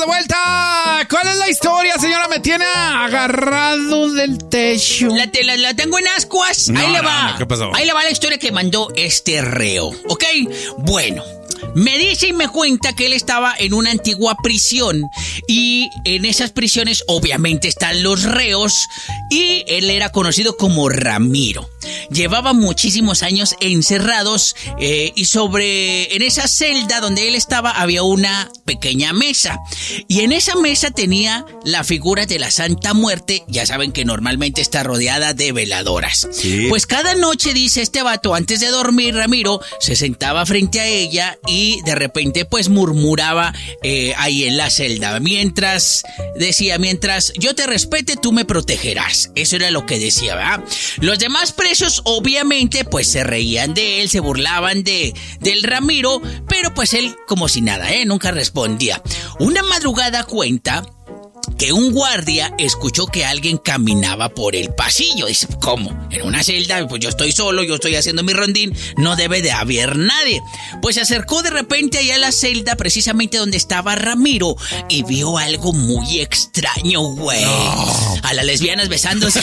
vuelta. ¿Cuál es la historia, señora? Me tiene agarrado del techo. La tengo en ascuas. Ahí le va. ¿Qué pasó? Ahí le va la historia que mandó este reo. ¿Ok? Bueno. Me dice y me cuenta que él estaba en una antigua prisión y en esas prisiones obviamente están los reos y él era conocido como Ramiro. Llevaba muchísimos años encerrados y en esa celda donde él estaba había una pequeña mesa y en esa mesa tenía la figura de la Santa Muerte. Ya saben que normalmente está rodeada de veladoras. Sí. Pues cada noche, dice este vato, antes de dormir, Ramiro se sentaba frente a ella y de repente pues murmuraba ahí en la celda. Mientras yo te respete, tú me protegerás. Eso era lo que decía, ¿verdad? Los demás presos obviamente pues se reían de él, se burlaban del Ramiro, pero pues él como si nada, nunca respondía. Una madrugada cuenta que un guardia escuchó que alguien caminaba por el pasillo. Dice, ¿cómo? En una celda, pues yo estoy solo, yo estoy haciendo mi rondín, no debe de haber nadie. Pues se acercó de repente allá a la celda, precisamente donde estaba Ramiro, y vio algo muy extraño, güey. No. A las lesbianas besándose.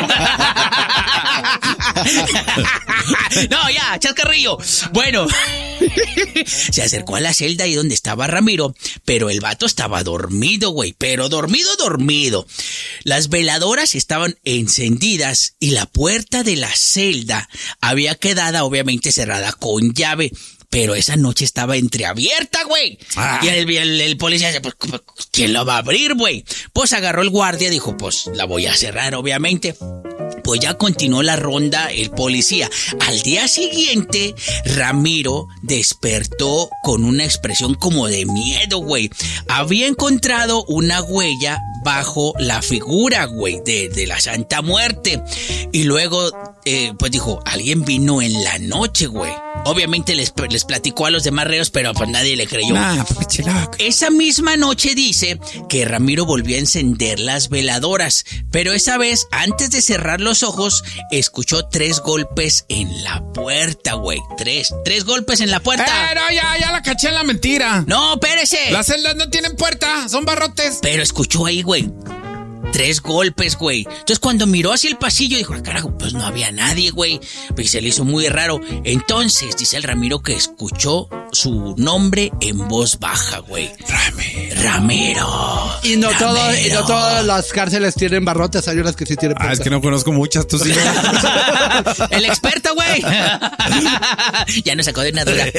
No, ya, chascarrillo. Bueno, se acercó a la celda ahí donde estaba Ramiro, pero el vato estaba dormido, güey, pero dormido. Las veladoras estaban encendidas y la puerta de la celda había quedado obviamente cerrada con llave. Pero esa noche estaba entreabierta, güey. Y el policía dice, pues, ¿quién lo va a abrir, güey? Pues agarró el guardia y dijo, pues, la voy a cerrar, obviamente. Pues ya continuó la ronda el policía. Al día siguiente, Ramiro despertó con una expresión como de miedo, güey. Había encontrado una huella bajo la figura, güey, de la Santa Muerte. Y luego, pues dijo, alguien vino en la noche, güey. Obviamente les platicó a los demás reos, pero pues nadie le creyó. Esa misma noche dice que Ramiro volvió a encender las veladoras, pero esa vez, antes de cerrar los ojos, escuchó 3 golpes en la puerta, güey. 3 golpes en la puerta. Pero ya la caché en la mentira. No, espérese. Las celdas no tienen puerta, son barrotes. Pero escuchó ahí, güey. 3 golpes, güey. Entonces cuando miró hacia el pasillo dijo, carajo, pues no había nadie, güey. Y se le hizo muy raro. Entonces dice el Ramiro que escuchó su nombre en voz baja, güey. Ramiro. Y no todas las cárceles tienen barrotes, hay unas que sí tienen puertas. Es que no conozco muchas, tú sí. El experto, güey. Ya no sacó de una duda.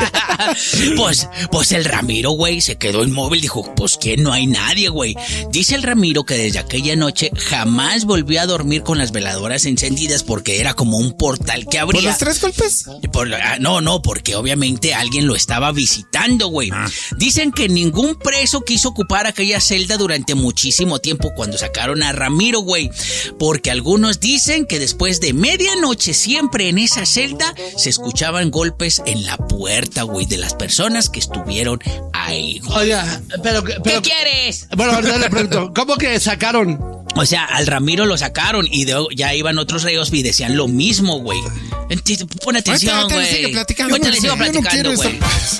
Pues el Ramiro, güey, se quedó inmóvil. Dijo, pues ¿quién? No hay nadie, güey. Dice el Ramiro que desde aquella noche jamás volvió a dormir con las veladoras encendidas porque era como un portal que abría. ¿Por los 3 golpes? No, porque obviamente alguien lo estaba visitando, güey. Dicen que ningún preso quiso ocupar aquella celda durante muchísimo tiempo cuando sacaron a Ramiro, güey. Porque algunos dicen que después de medianoche siempre en esa celda se escuchaban golpes en la puerta, güey, de las personas que estuvieron ahí, güey. Oiga, pero ¿qué quieres? Bueno, ahorita le pregunto, ¿cómo que sacaron? O sea, al Ramiro lo sacaron y ya iban otros reos y decían lo mismo, güey. Pon atención, güey. Ahorita le sigo platicando. Ahorita le sigo platicando, güey.